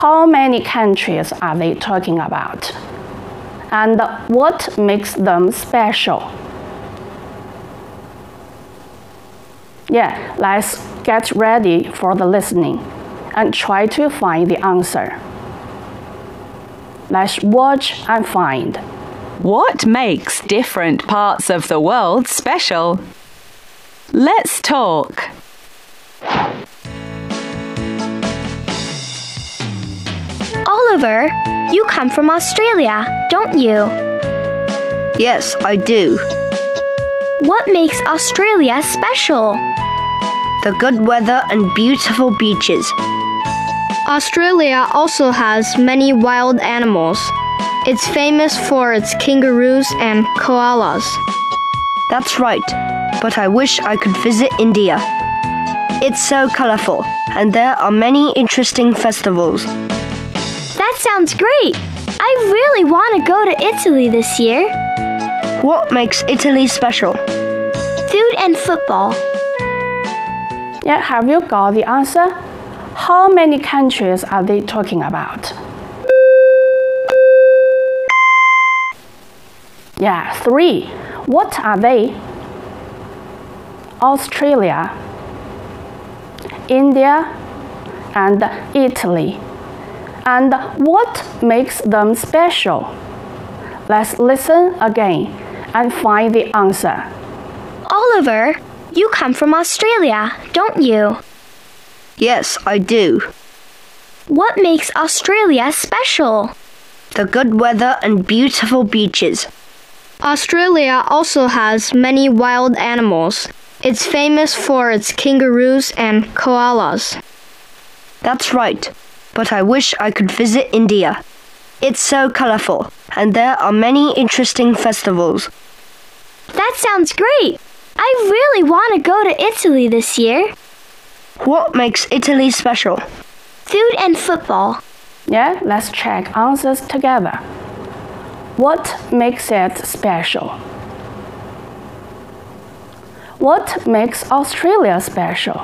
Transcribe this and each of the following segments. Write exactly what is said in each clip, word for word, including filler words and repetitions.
How many countries are they talking about? And what makes them special? Yeah, let's get ready for the listening and try to find the answer. Let's watch and find. What makes different parts of the world special? Let's talk. Oliver, you come from Australia, don't you? Yes, I do. What makes Australia special? The good weather and beautiful beaches. Australia also has many wild animals. It's famous for its kangaroos and koalas. That's right, but I wish I could visit India. It's so colorful, and there are many interesting festivals. That sounds great! I really want to go to Italy this year. What makes Italy special? Food and football. Yeah, have you got the answer? How many countries are they talking about? Yeah, three. What are they? Australia, India, and Italy. And what makes them special? Let's listen again and find the answer. Oliver, you come from Australia, don't you? Yes, I do. What makes Australia special? The good weather and beautiful beaches. Australia also has many wild animals. It's famous for its kangaroos and koalas. That's right, but I wish I could visit India. It's so colorful, and there are many interesting festivals. That sounds great! I really want to go to Italy this year. What makes Italy special? Food and football. Yeah, let's check answers together. What makes it special? What makes Australia special?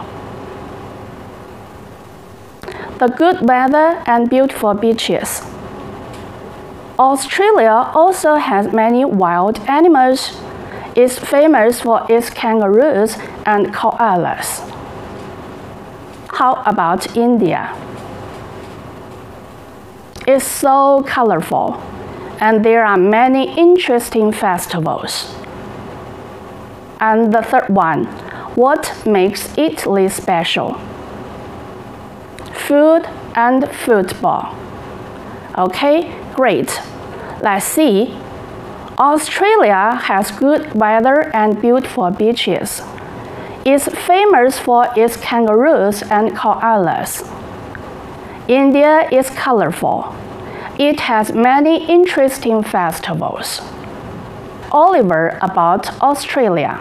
The good weather and beautiful beaches. Australia also has many wild animals. It's famous for its kangaroos and koalas. How about India? It's so colorful, and there are many interesting festivals. And the third one, what makes Italy special? Food and football. Okay, great. Let's see. Australia has good weather and beautiful beaches. It's famous for its kangaroos and koalas. India is colorful. It has many interesting festivals. Oliver, about Australia.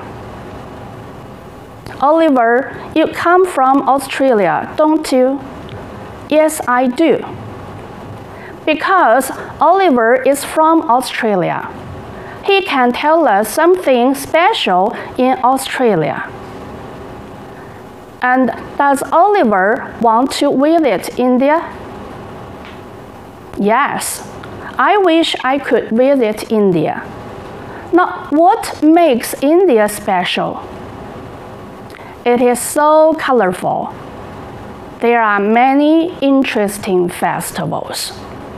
Oliver, you come from Australia, don't you? Yes, I do. Because Oliver is from Australia. He can tell us something special in Australia. And does Oliver want to visit India? Yes, I wish I could visit India. Now, what makes India special? It is so colorful. There are many interesting festivals,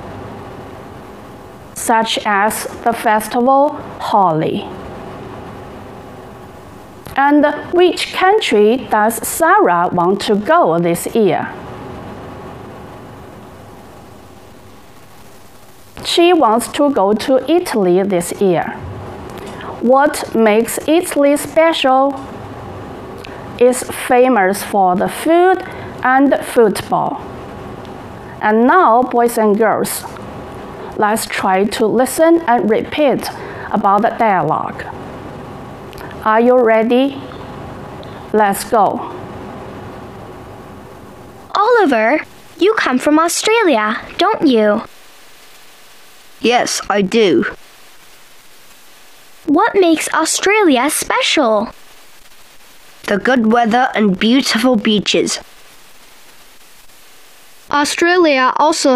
such as the festival Holi. And which country does Sarah want to go this year? She wants to go to Italy this year. What makes Italy special? It's famous for the food and football. And now, boys and girls, let's try to listen and repeat about the dialogue. Are you ready? Let's go. Oliver, you come from Australia, don't you? Yes, I do. What makes Australia special? The good weather and beautiful beaches. Australia also